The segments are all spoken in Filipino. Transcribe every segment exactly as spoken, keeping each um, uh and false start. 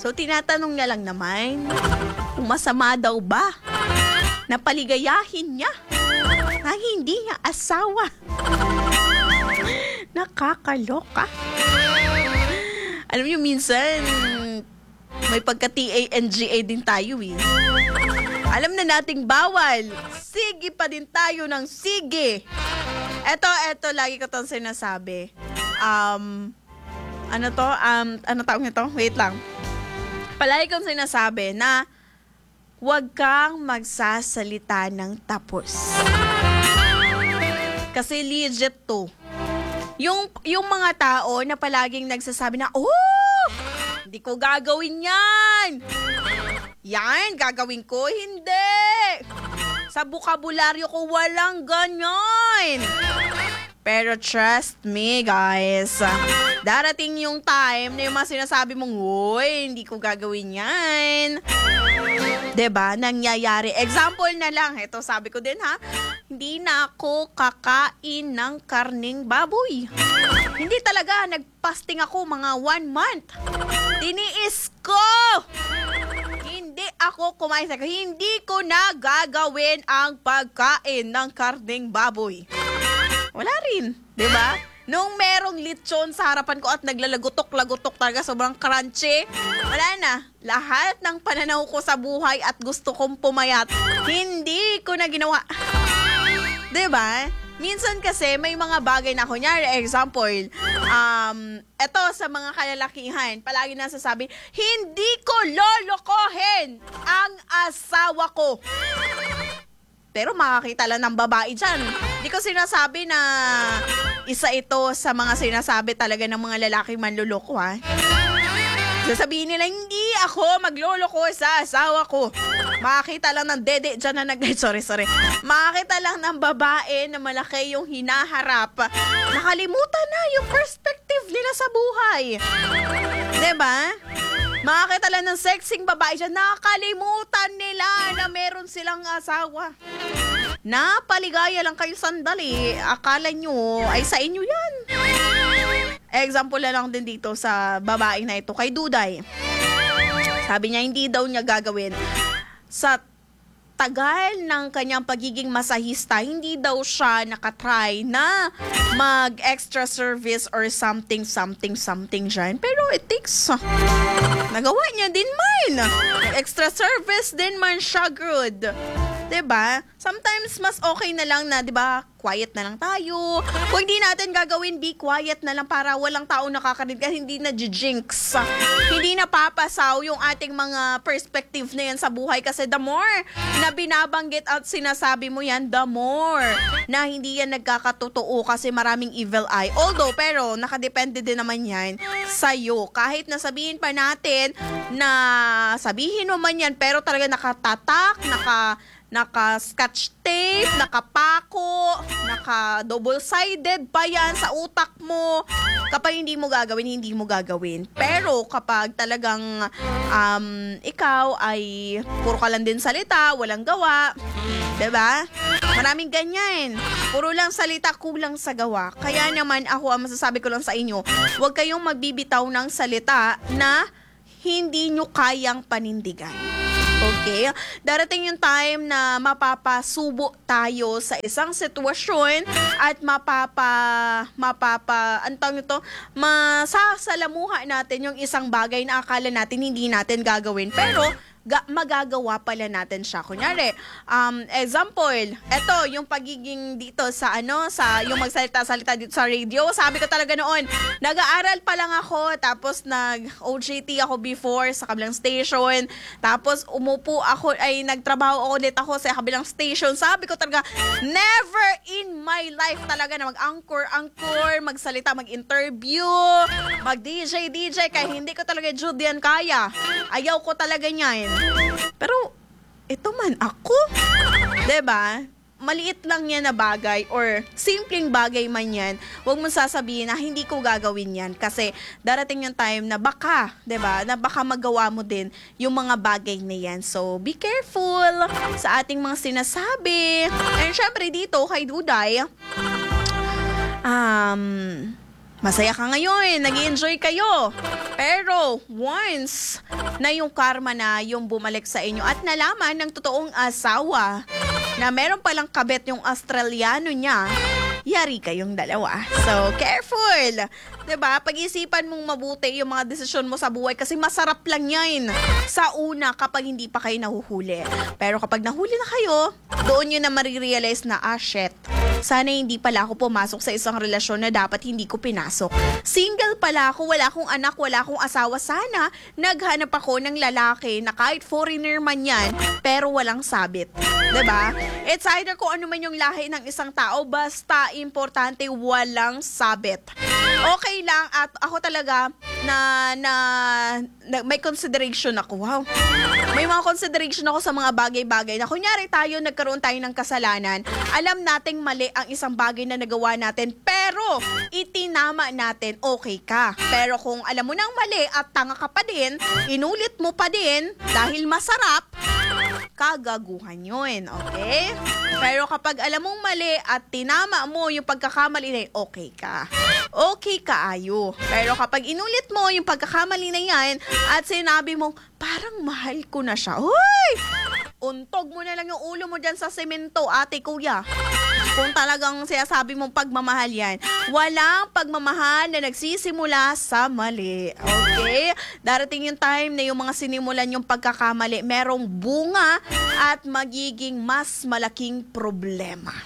So, tinatanong niya lang naman kung masama daw ba na paligayahin niya ang hindi niya asawa. Nakakaloka. Alam niyo, minsan, may pagka-T A N G A din tayo eh. Alam na nating bawal. Sige pa din tayo ng sige. Eto, eto, lagi ko itong sinasabi. Um, ano to? Um, ano tawag nito? Wait lang. Palagi kong sinasabi na huwag kang magsasalita ng tapos. Kasi legit to. Yung, yung mga tao na palaging nagsasabi na, oh, hindi ko gagawin yan. Yan, gagawin ko. Hindi. Sa bukabularyo ko, walang ganyan. Pero trust me, guys. Darating yung time na yung mga sinasabi mong, uy, hindi ko gagawin yan. Diba? Nangyayari. Example na lang. Ito, sabi ko din, ha? Hindi na ako kakain ng karning baboy. Hindi talaga. Nagpasting ako mga one month. Tiniis ko. Hindi ako kumain sa hindi ko na gagawin ang pagkain ng karning baboy. Wala rin, 'di ba? Nung merong lechon sa harapan ko at naglalagutok-lagutok talaga, sobrang crunchy, wala na. Lahat ng pananaw ko sa buhay at gusto kong pumayat, hindi ko na ginawa. 'Di ba? Minsan kasi may mga bagay na, kunyari, example, um, eto sa mga kalalakihan, palagi nasasabi, hindi ko lolokohin ang asawa ko. Pero makakita lang ng babae dyan. Hindi ko sinasabi na isa ito sa mga sinasabi talaga ng mga lalaking manluloko, ha? Sasabihin nila, hindi ako magloloko sa asawa ko. Makakita lang ng dede dyan na nag... Sorry, sorry. Makakita lang ng babae na malaki yung hinaharap. Nakalimutan na yung perspective nila sa buhay. Diba? Makakita lang ng sexing babae dyan, nakalimutan nila na meron silang asawa. Napaligaya lang kayo sandali. Akala nyo ay sa inyo yan. Example na lang din dito sa babae na ito, kay Duday. Sabi niya, hindi daw niya gagawin. Sa tagal ng kanyang pagiging masahista, hindi daw siya nakatry na mag-extra service or something, something, something dyan. Pero it takes, uh, nagawa niya din man. Extra service din man siya, good. Diba? Sometimes mas okay na lang na, diba, quiet na lang tayo. Kung hindi natin gagawin, be quiet na lang para walang tao nakakarinig at hindi na jinx. Hindi na papasaw yung ating mga perspective na yan sa buhay kasi the more na binabanggit at sinasabi mo yan, the more na hindi yan nagkakatotoo kasi maraming evil eye. Although, pero nakadepende din naman yan sa'yo. Kahit na sabihin pa natin na sabihin mo man yan pero talaga nakatatak, naka naka-scotch tape, nakapako, naka-double-sided pa yan sa utak mo. Kapag hindi mo gagawin, hindi mo gagawin. Pero kapag talagang um, ikaw ay puro ka lang din salita, walang gawa, diba? Maraming ganyan. Puro lang salita, kulang sa gawa. Kaya naman ako, ang masasabi ko lang sa inyo, huwag kayong magbibitaw ng salita na hindi nyo kayang panindigan. Okay? Darating yung time na mapapasubo tayo sa isang sitwasyon at mapapa, mapapa, antong ito, masasalamuha natin yung isang bagay na akala natin hindi natin gagawin. Pero, ga- magagawa pala natin siya. Kunyari, um, example, eto, yung pagiging dito sa ano, sa yung magsalita-salita dito sa radio, sabi ko talaga noon, nag-aaral pa lang ako, tapos nag-O J T ako before sa kabilang station, tapos umupo ako, ay nagtrabaho ulit ako sa kabilang station. Sabi ko talaga, never in my life talaga na mag-anchor-anchor, magsalita, mag-interview, mag-D J, D J, kaya hindi ko talaga Judean kaya. Ayaw ko talaga niyan. Pero, ito man ako. Diba? Maliit lang yan na bagay or simpleng bagay man yan. Huwag mo sasabihin na hindi ko gagawin yan. Kasi darating yung time na baka, diba? Na baka magawa mo din yung mga bagay na yan. So, be careful sa ating mga sinasabi. And syempre dito, kay Duday, um... masaya ka ngayon, nag-enjoy kayo. Pero once na yung karma na yung bumalik sa inyo at nalaman ng totoong asawa na meron palang kabet yung Australiano niya, yari kayong dalawa. So, careful! Diba? Pag-isipan mong mabuti yung mga desisyon mo sa buhay kasi masarap lang yan sa una kapag hindi pa kayo nahuhuli. Pero kapag nahuli na kayo, doon nyo na marirealize na, ah, shit. Sana hindi pala ako pumasok sa isang relasyon na dapat hindi ko pinasok. Single pala ako, wala akong anak, wala akong asawa. Sana naghanap ako ng lalaki na kahit foreigner man yan, pero walang sabit. Diba? It's either kung ano man yung lahi ng isang tao, basta importante walang sabit. Okay lang at ako talaga na, na, na may consideration ako. Wow. May mga consideration ako sa mga bagay-bagay na kunyari tayo, nagkaroon tayo ng kasalanan. Alam nating mali ang isang bagay na nagawa natin, pero itinama natin, okay ka. Pero kung alam mo nang mali at tanga ka pa din, inulit mo pa din dahil masarap, kagaguhan yun, okay? Pero kapag alam mong mali at tinama mo yung pagkakamali na yun, okay ka. Okay ka, ayo. Pero kapag inulit mo yung pagkakamali na yan at sinabi mong, parang mahal ko na siya. Uy! Untog mo na lang yung ulo mo dyan sa semento, ate, kuya. Kung talagang sinasabi mong pagmamahal yan, walang pagmamahal na nagsisimula sa mali. Okay? Darating yung time na yung mga sinimulan yung pagkakamali, merong bunga at magiging mas malaking problema.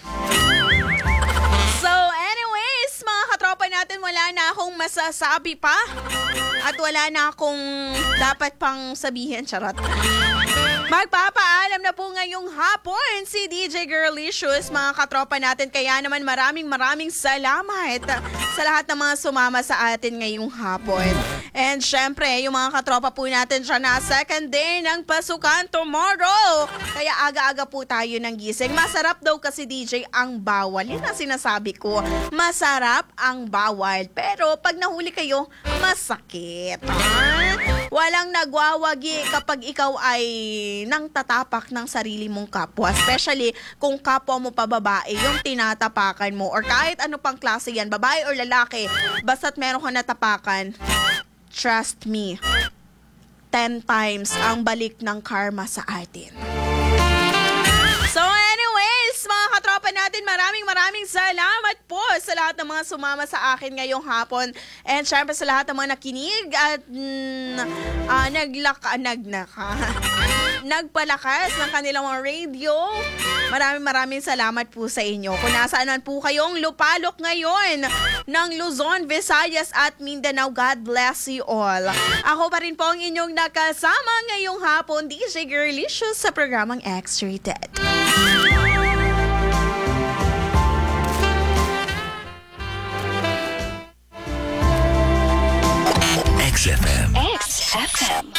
So, anyways, mga katropa natin, wala na akong masasabi pa. At wala na akong dapat pang sabihin, charot. Magpapaalam na po ngayong hapon si D J Girlicious, mga katropa natin. Kaya naman maraming maraming salamat sa lahat ng mga sumama sa atin ngayong hapon. And syempre, yung mga katropa po natin dyan na second day ng pasukan tomorrow. Kaya aga-aga po tayo ng gising. Masarap daw kasi D J ang bawal. Yan ang sinasabi ko. Masarap ang bawal. Pero pag nahuli kayo, masakit. Ah? Walang nagwawagi kapag ikaw ay nang tatapak ng sarili mong kapwa. Especially kung kapwa mo pa babae, yung tinatapakan mo. Or kahit ano pang klase yan, babae or lalaki, basta't meron ka natapakan, trust me, ten times ang balik ng karma sa atin. So anyways, mga katropa natin, maraming maraming salamat po sa lahat ng mga sumama sa akin ngayong hapon. And syempre sa lahat ng mga nakinig at mm, uh, naglaka, nagnaka, nagpalakas ng kanilang mga radio. Maraming maraming salamat po sa inyo. Kung nasaan po kayong lupalok ngayon ng Luzon, Visayas at Mindanao, God bless you all. Ako pa rin po ang inyong nakasama ngayong hapon, D J Girlicious sa programang X-Rated. X F M. X F M.